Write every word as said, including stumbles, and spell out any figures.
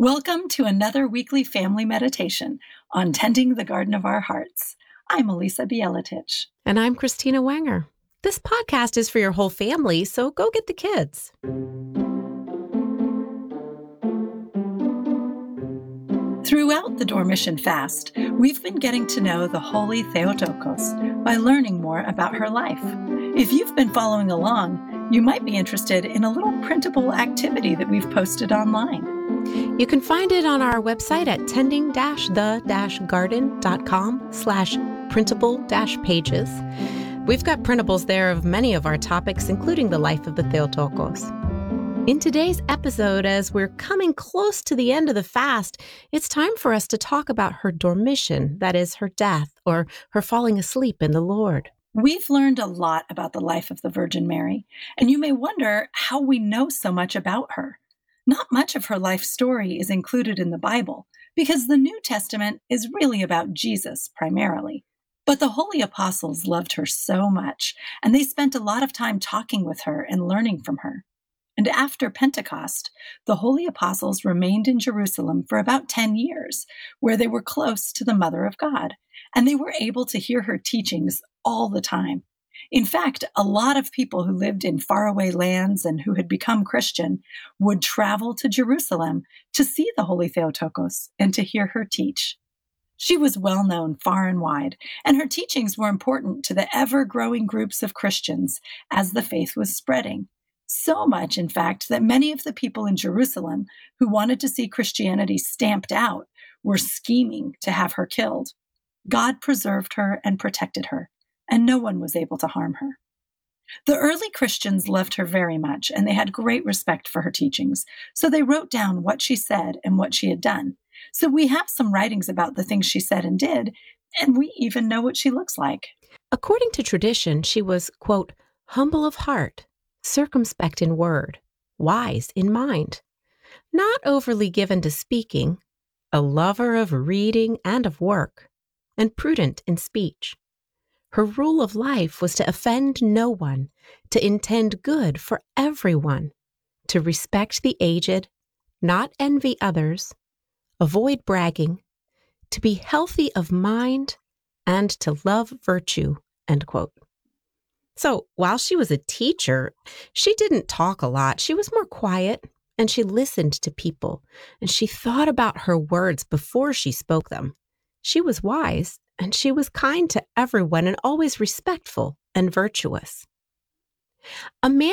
Welcome to another weekly family meditation on tending the garden of our hearts. I'm Elisa Bieletich. And I'm Christina Wenger. This podcast is for your whole family, so go get the kids. Throughout the Dormition fast, we've been getting to know the Holy Theotokos by learning more about her life. If you've been following along, you might be interested in a little printable activity that we've posted online. You can find it on our website at tending the garden dot com slash printable pages. We've got printables there of many of our topics, including the life of the Theotokos. In today's episode, as we're coming close to the end of the fast, it's time for us to talk about her dormition, that is, her death, or her falling asleep in the Lord. We've learned a lot about the life of the Virgin Mary, and you may wonder how we know so much about her. Not much of her life story is included in the Bible, because the New Testament is really about Jesus primarily. But the Holy Apostles loved her so much, and they spent a lot of time talking with her and learning from her. And after Pentecost, the Holy Apostles remained in Jerusalem for about ten years, where they were close to the Mother of God, and they were able to hear her teachings all the time. In fact, a lot of people who lived in faraway lands and who had become Christian would travel to Jerusalem to see the Holy Theotokos and to hear her teach. She was well known far and wide, and her teachings were important to the ever-growing groups of Christians as the faith was spreading. So much, in fact, that many of the people in Jerusalem who wanted to see Christianity stamped out were scheming to have her killed. God preserved her and protected her, and no one was able to harm her. The early Christians loved her very much, and they had great respect for her teachings, so they wrote down what she said and what she had done. So we have some writings about the things she said and did, and we even know what she looks like. According to tradition, she was, quote, humble of heart, circumspect in word, wise in mind, not overly given to speaking, a lover of reading and of work, and prudent in speech. Her rule of life was to offend no one, to intend good for everyone, to respect the aged, not envy others, avoid bragging, to be healthy of mind, and to love virtue, end quote. So while she was a teacher, she didn't talk a lot. She was more quiet, and she listened to people, and she thought about her words before she spoke them. She was wise, and she was kind to everyone and always respectful and virtuous. A man